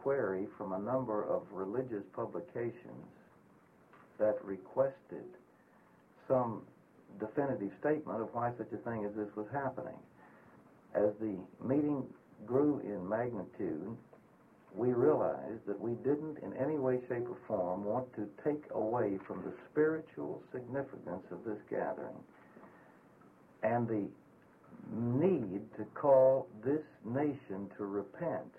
query from a number of religious publications that requested some definitive statement of why such a thing as this was happening. As the meeting grew in magnitude, we realized that we didn't in any way, shape, or form want to take away from the spiritual significance of this gathering and the need to call this nation to repent.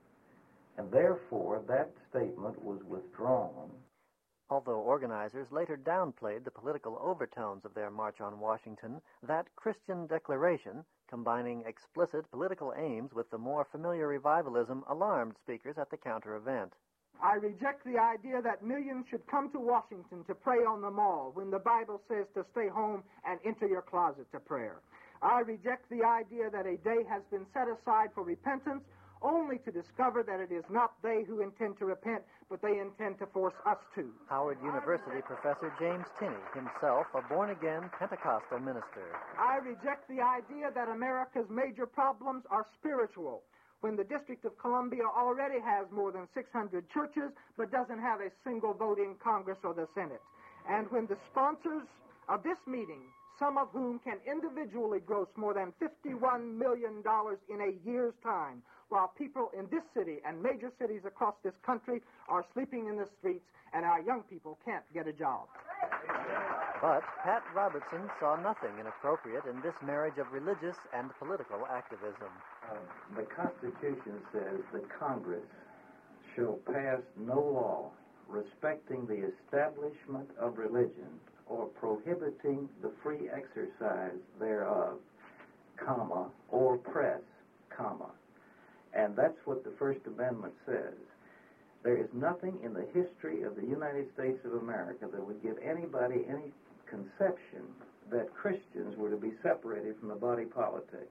And therefore, that statement was withdrawn. Although organizers later downplayed the political overtones of their March on Washington, that Christian declaration, combining explicit political aims with the more familiar revivalism, alarmed speakers at the counter-event. I reject the idea that millions should come to Washington to pray on the mall when the Bible says to stay home and enter your closet to prayer. I reject the idea that a day has been set aside for repentance only to discover that it is not they who intend to repent, but they intend to force us to. Howard University professor James Tinney, himself a born-again Pentecostal minister. I reject the idea that America's major problems are spiritual, when the District of Columbia already has more than 600 churches, but doesn't have a single vote in Congress or the Senate. And when the sponsors of this meeting, some of whom can individually gross more than $51 million in a year's time, while people in this city and major cities across this country are sleeping in the streets and our young people can't get a job. But Pat Robertson saw nothing inappropriate in this marriage of religious and political activism. The Constitution says that Congress shall pass no law respecting the establishment of religion or prohibiting the free exercise thereof, comma, or press, comma. And that's what the First Amendment says. There is nothing in the history of the United States of America that would give anybody any conception that Christians were to be separated from the body politic.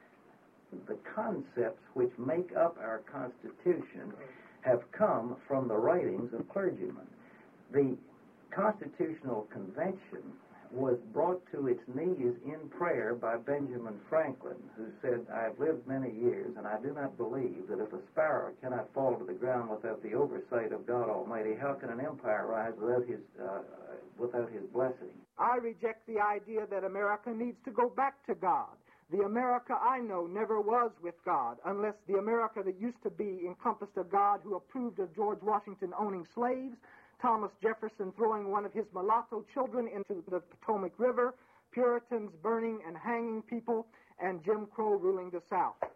The concepts which make up our Constitution have come from the writings of clergymen. The Constitutional Convention was brought to its knees in prayer by Benjamin Franklin, who said, I have lived many years, and I do not believe that if a sparrow cannot fall to the ground without the oversight of God Almighty, how can an empire rise without his blessing? I reject the idea that America needs to go back to God. The America I know never was with God, unless the America that used to be encompassed a God who approved of George Washington owning slaves, Thomas Jefferson throwing one of his mulatto children into the Potomac River, Puritans burning and hanging people, and Jim Crow ruling the South.